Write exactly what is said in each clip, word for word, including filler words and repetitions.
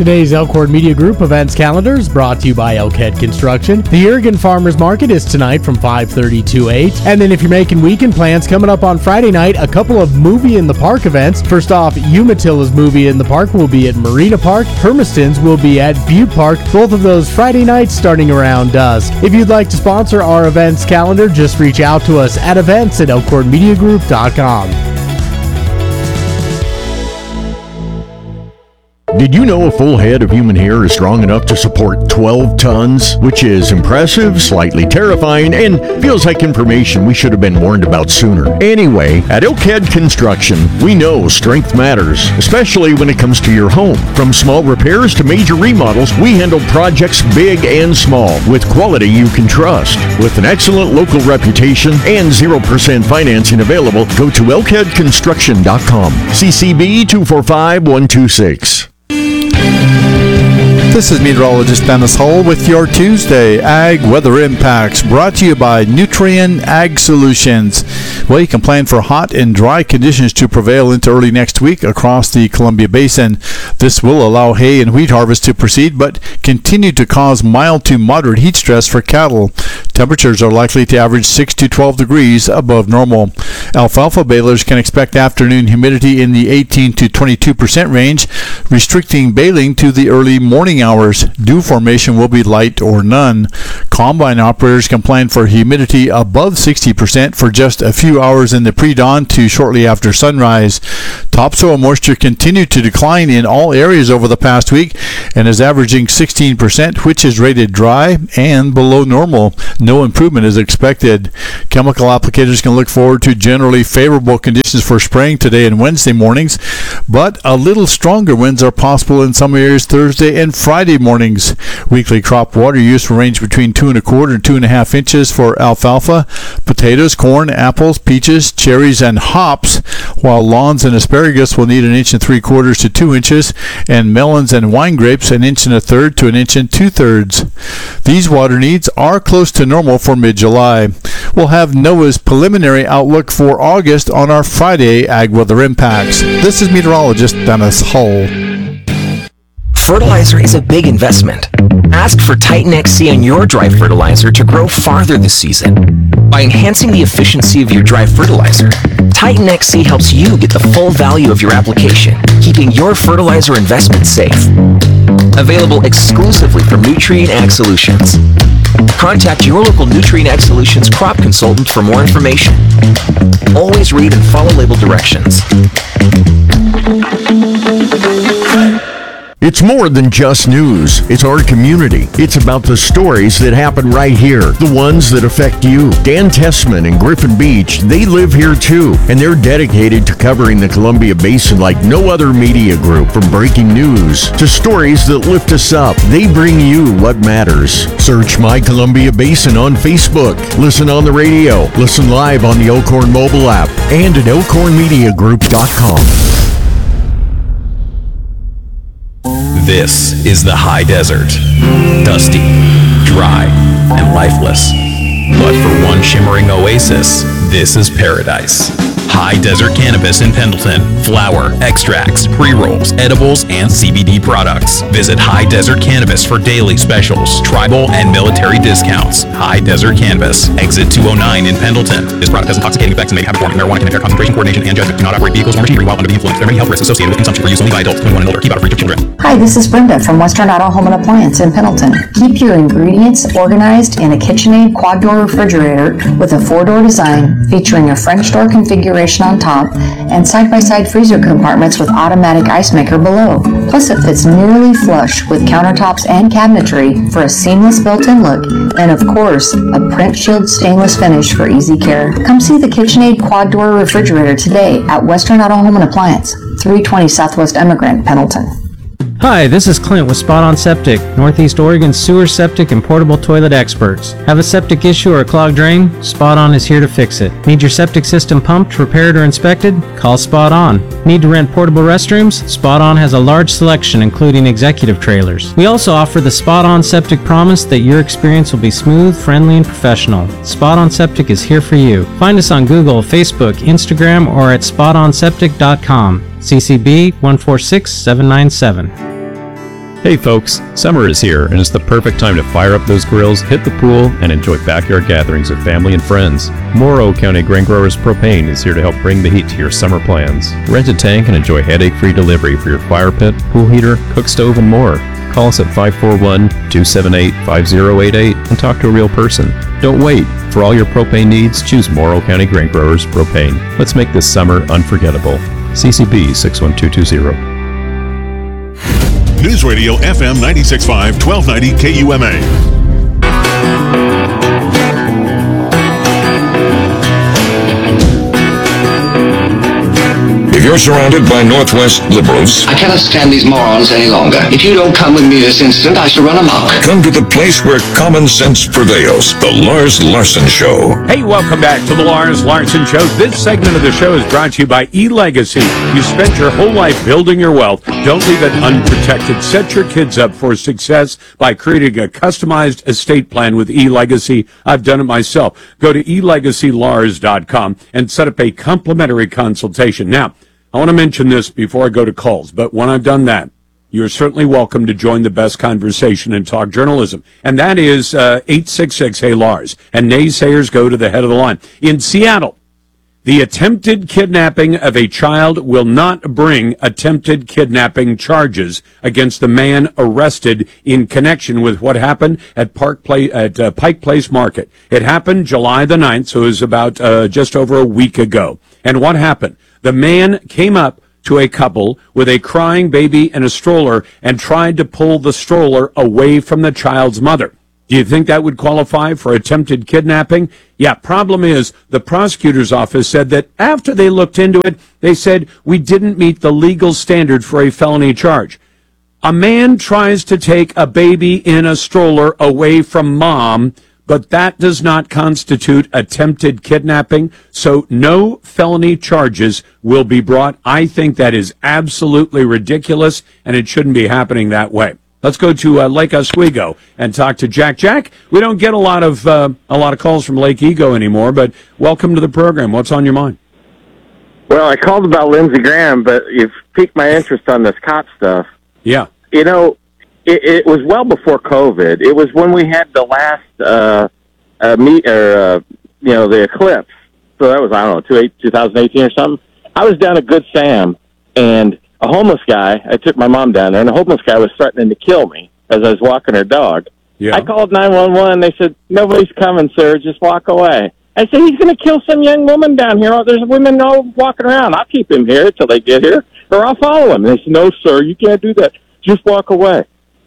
Today's Elkhorn Media Group events calendar is brought to you by Elkhead Construction. The Irrigan Farmers Market is tonight from five thirty to eight. And then if you're making weekend plans, coming up on Friday night, a couple of Movie in the Park events. First off, Umatillas Movie in the Park will be at Marina Park. Hermiston's will be at Butte Park. Both of those Friday nights starting around dusk. If you'd like to sponsor our events calendar, just reach out to us at events at elkhorn media group dot com. Did you know a full head of human hair is strong enough to support twelve tons? Which is impressive, slightly terrifying, and feels like information we should have been warned about sooner. Anyway, at Elkhead Construction, we know strength matters, especially when it comes to your home. From small repairs to major remodels, we handle projects big and small with quality you can trust. With an excellent local reputation and zero percent financing available, go to elkhead construction dot com. C C B two four five one two six. This is meteorologist Dennis Hull with your Tuesday Ag Weather Impacts, brought to you by Nutrien Ag Solutions. Well, you can plan for hot and dry conditions to prevail into early next week across the Columbia Basin. This will allow hay and wheat harvest to proceed, but continue to cause mild to moderate heat stress for cattle. Temperatures are likely to average six to twelve degrees above normal. Alfalfa balers can expect afternoon humidity in the eighteen to twenty-two percent range, restricting baling to the early morning hours. Dew formation will be light or none. Combine operators can plan for humidity above sixty percent for just a few hours in the pre-dawn to shortly after sunrise. Topsoil moisture continued to decline in all areas over the past week and is averaging sixteen percent, which is rated dry and below normal. No improvement is expected. Chemical applicators can look forward to generally favorable conditions for spraying today and Wednesday mornings, but a little stronger winds are possible in some areas Thursday and Friday mornings. Weekly crop water use will range between two and a quarter and two and a half inches for alfalfa, potatoes, corn, apples, peaches, cherries, and hops, while lawns and asparagus will need an inch and three quarters to two inches, and melons and wine grapes an inch and a third to an inch and two thirds. These water needs are close to normal for mid-July. We'll have NOAA's preliminary outlook for August on our Friday Ag Weather Impacts. This is meteorologist Dennis Hull. Fertilizer is a big investment. Ask for Titan X C on your dry fertilizer to grow farther this season. By enhancing the efficiency of your dry fertilizer, Titan X C helps you get the full value of your application, keeping your fertilizer investment safe. Available exclusively from Nutrien Ag Solutions. Contact your local Nutrien Ag Solutions crop consultant for more information. Always read and follow label directions. It's more than just news. It's our community. It's about the stories that happen right here, the ones that affect you. Dan Tessman and Griffin Beach, they live here too, and they're dedicated to covering the Columbia Basin like no other media group. From breaking news to stories that lift us up, they bring you what matters. Search My Columbia Basin on Facebook. Listen on the radio. Listen live on the Elkhorn mobile app and at elkhorn media group dot com. This is the high desert. Dusty, dry, and lifeless. But for one shimmering oasis, this is paradise. High Desert Cannabis in Pendleton. Flower, extracts, pre-rolls, edibles, and C B D products. Visit High Desert Cannabis for daily specials, tribal, and military discounts. High Desert Cannabis, exit two oh nine in Pendleton. This product has intoxicating effects and may have performing marijuana can impair concentration, coordination, and judgment. Do not operate vehicles or machinery while under the influence. There are many health risks associated with consumption for use only by adults twenty-one and older. Keep out of reach of children. Hi, this is Brenda from Western Auto Home and Appliance in Pendleton. Keep your ingredients organized in a KitchenAid quad door refrigerator with a four-door design featuring a French door configuration on top and side-by-side freezer compartments with automatic ice maker below. Plus it fits nearly flush with countertops and cabinetry for a seamless built-in look, and of course a print shield stainless finish for easy care. Come see the KitchenAid quad door refrigerator today at Western Auto Home and Appliance, three twenty Southwest Emigrant, Pendleton. Hi, this is Clint with Spot On Septic, Northeast Oregon's sewer, septic, and portable toilet experts. Have a septic issue or a clogged drain? Spot On is here to fix it. Need your septic system pumped, repaired, or inspected? Call Spot On. Need to rent portable restrooms? Spot On has a large selection, including executive trailers. We also offer the Spot On Septic promise that your experience will be smooth, friendly, and professional. Spot On Septic is here for you. Find us on Google, Facebook, Instagram, or at spot on septic dot com. C C B one four six seven nine seven. Hey folks, summer is here and it's the perfect time to fire up those grills, hit the pool, and enjoy backyard gatherings with family and friends. Morrow County Grain Growers Propane is here to help bring the heat to your summer plans. Rent a tank and enjoy headache-free delivery for your fire pit, pool heater, cook stove, and more. Call us at five four one, two seven eight, five zero eight eight and talk to a real person. Don't wait. For all your propane needs, choose Morrow County Grain Growers Propane. Let's make this summer unforgettable. C C B six one two two zero. News Radio F M ninety-six point five, twelve ninety K U M A. If you're surrounded by Northwest liberals, I cannot stand these morons any longer. If you don't come with me this instant, I shall run amok. Come to the place where common sense prevails. The Lars Larson Show. Hey, welcome back to the Lars Larson Show. This segment of the show is brought to you by eLegacy. You spent your whole life building your wealth. Don't leave it unprotected. Set your kids up for success by creating a customized estate plan with eLegacy. I've done it myself. Go to e legacy lars dot com and set up a complimentary consultation. Now, I want to mention this before I go to calls, but when I've done that, you're certainly welcome to join the best conversation in talk journalism. And that is uh, eight six six, hey Lars. And naysayers go to the head of the line. In Seattle, the attempted kidnapping of a child will not bring attempted kidnapping charges against the man arrested in connection with what happened at Park Place, at uh, Pike Place Market. It happened July the ninth, so it was about uh, just over a week ago. And what happened? The man came up to a couple with a crying baby and a stroller and tried to pull the stroller away from the child's mother. Do you think that would qualify for attempted kidnapping? Yeah, problem is the prosecutor's office said that after they looked into it, they said we didn't meet the legal standard for a felony charge. A man tries to take a baby in a stroller away from mom, but that does not constitute attempted kidnapping, so no felony charges will be brought. I think that is absolutely ridiculous, and it shouldn't be happening that way. Let's go to uh, Lake Oswego and talk to Jack. Jack, we don't get a lot of uh, a lot of calls from Lake Ego anymore, but welcome to the program. What's on your mind? Well, I called about Lindsey Graham, but you've piqued my interest on this cop stuff. Yeah. You know, It, it was well before COVID. It was when we had the last uh, uh, meet or uh, you know the eclipse. So that was I don't know two thousand eighteen or something. I was down at Good Sam, and a homeless guy. I took my mom down there, and a homeless guy was threatening to kill me as I was walking her dog. Yeah. I called nine one one. They said nobody's coming, sir. Just walk away. I said he's going to kill some young woman down here. There's women all walking around. I'll keep him here till they get here, or I'll follow him. And they said, no, sir, you can't do that. Just walk away.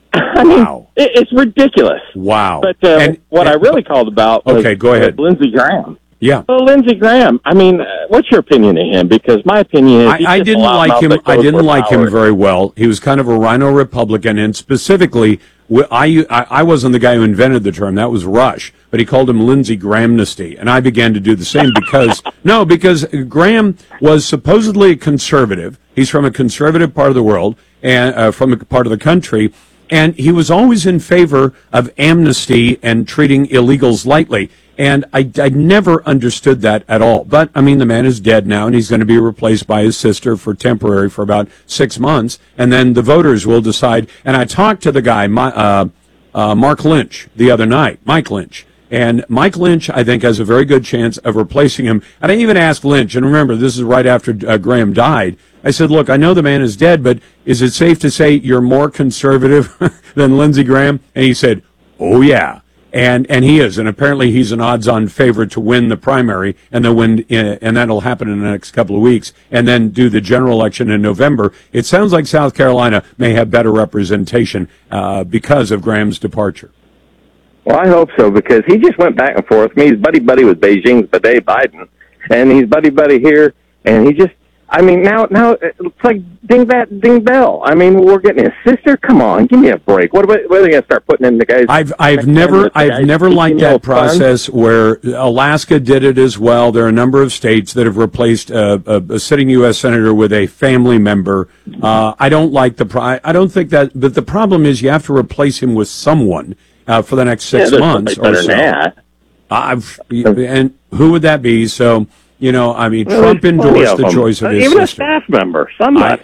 I mean, wow. it, it's ridiculous. Wow. But uh, and, what and, I really called about was okay, go ahead. Lindsey Graham. Yeah. Well, Lindsey Graham, I mean, uh, what's your opinion of him? Because my opinion is I, I didn't like him. I didn't like power. him very well. He was kind of a rhino Republican, and specifically, I, I, I wasn't the guy who invented the term. That was Rush, but he called him Lindsey Grahamnesty, and I began to do the same because no, because Graham was supposedly a conservative. He's from a conservative part of the world and uh, from a part of the country. And he was always in favor of amnesty and treating illegals lightly. And I, I never understood that at all. But, I mean, the man is dead now, and he's going to be replaced by his sister for temporary for about six months. And then the voters will decide. And I talked to the guy, my, uh, uh, Mark Lynch, the other night, Mike Lynch. And Mike Lynch, I think, has a very good chance of replacing him. And I even asked Lynch, and remember, this is right after uh, Graham died. I said, look, I know the man is dead, but is it safe to say you're more conservative than Lindsey Graham? And he said, oh, yeah. And and he is. And apparently he's an odds-on favorite to win the primary, and then win, uh, and that'll happen in the next couple of weeks, and then do the general election in November. It sounds like South Carolina may have better representation uh, because of Graham's departure. Well, I hope so, because he just went back and forth. I mean, he's buddy-buddy with Beijing's Bidet Biden, and he's buddy-buddy here, and he just, I mean, now now it's like ding that, ding bell. I mean, we're getting his sister. Come on, give me a break. What, what, what are they going to start putting in the guys? I've I've never I've never liked that process where Alaska did it as well. There are a number of states that have replaced a, a, a sitting U S senator with a family member. Uh, I don't like the pro- I don't think that. But the problem is you have to replace him with someone uh, for the next six yeah, months or so. I've and who would that be? So. You know, I mean, well, Trump endorsed the choice of his Even sister. a staff member, somebody. I,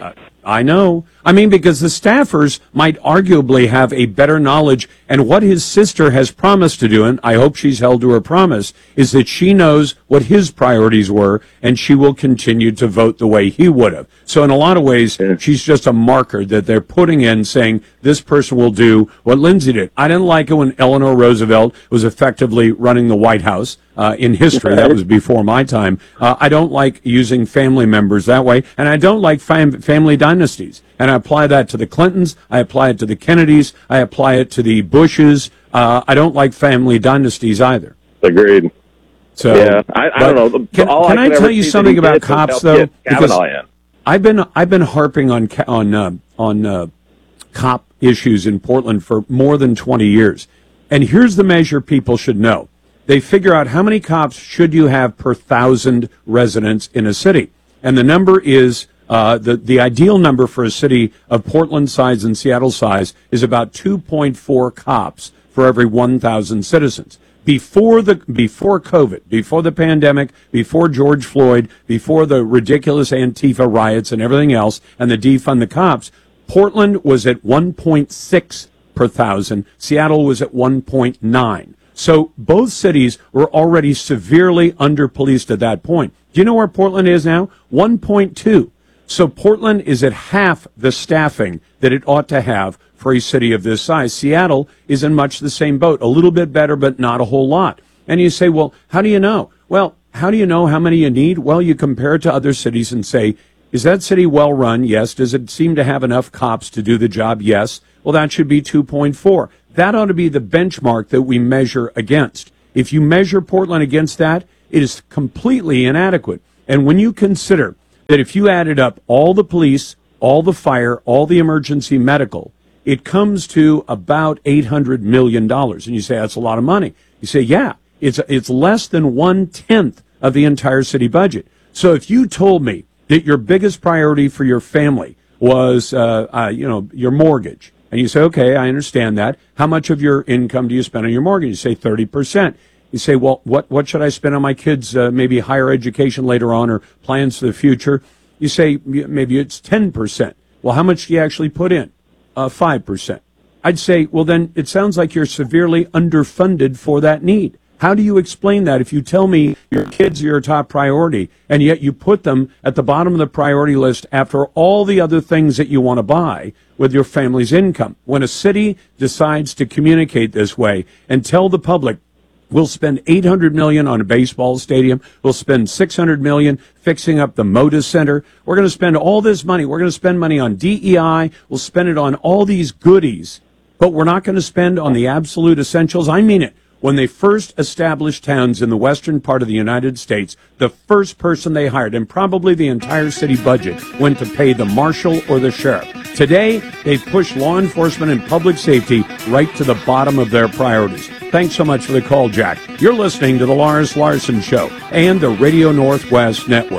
I know. I mean, because the staffers might arguably have a better knowledge, and what his sister has promised to do, and I hope she's held to her promise, is that she knows what his priorities were, and she will continue to vote the way he would have. So in a lot of ways, she's just a marker that they're putting in saying this person will do what Lindsay did. I didn't like it when Eleanor Roosevelt was effectively running the White House. Uh, in history, that was before my time. Uh, I don't like using family members that way, and I don't like fam- family dynasties. And I apply that to the Clintons, I apply it to the Kennedys, I apply it to the Bushes. Uh, I don't like family dynasties either. Agreed. So, yeah, I, I don't know. Can, All can I, I can tell you something about cops, though? Because I've been I've been harping on on uh, on uh, cop issues in Portland for more than twenty years, and here's the measure people should know. They figure out how many cops should you have per thousand residents in a city. And the number is, uh, the, the ideal number for a city of Portland size and Seattle size is about two point four cops for every one thousand citizens. Before the, before COVID, before the pandemic, before George Floyd, before the ridiculous Antifa riots and everything else, and the defund the cops, Portland was at one point six per thousand. Seattle was at one point nine. So both cities were already severely under-policed at that point. Do you know where Portland is now? one point two. So Portland is at half the staffing that it ought to have for a city of this size. Seattle is in much the same boat, a little bit better, but not a whole lot. And you say, well, how do you know? Well, how do you know how many you need? Well, you compare it to other cities and say, is that city well run? Yes. Does it seem to have enough cops to do the job? Yes. Well, that should be two point four. That ought to be the benchmark that we measure against. If you measure Portland against that, it is completely inadequate. And when you consider that if you added up all the police, all the fire, all the emergency medical, it comes to about eight hundred million dollars. And you say, that's a lot of money. You say, yeah, it's, it's less than one-tenth of the entire city budget. So if you told me that your biggest priority for your family was, uh, uh, you know, your mortgage, and you say, okay, I understand that. How much of your income do you spend on your mortgage? You say thirty percent. You say, well, what, what should I spend on my kids, uh, maybe higher education later on or plans for the future? You say maybe it's ten percent. Well, how much do you actually put in? Uh, five percent. I'd say, well, then it sounds like you're severely underfunded for that need. How do you explain that if you tell me your kids are your top priority and yet you put them at the bottom of the priority list after all the other things that you want to buy with your family's income? When a city decides to communicate this way and tell the public, we'll spend eight hundred million dollars on a baseball stadium, we'll spend six hundred million dollars fixing up the Moda Center, we're going to spend all this money, we're going to spend money on D E I, we'll spend it on all these goodies, but we're not going to spend on the absolute essentials. I mean it. When they first established towns in the western part of the United States, the first person they hired, and probably the entire city budget, went to pay the marshal or the sheriff. Today, they've pushed law enforcement and public safety right to the bottom of their priorities. Thanks so much for the call, Jack. You're listening to the Lars Larson Show and the Radio Northwest Network.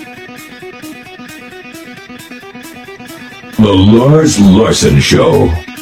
The Lars Larson Show.